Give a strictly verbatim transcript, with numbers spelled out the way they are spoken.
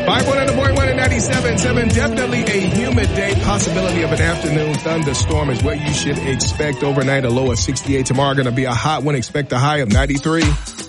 five one on the boy, one at ninety-seven point seven. Definitely a humid day. Possibility of an afternoon thunderstorm is what you should expect overnight. A low of sixty-eight. Tomorrow going to be a hot one. Expect a high of ninety-three.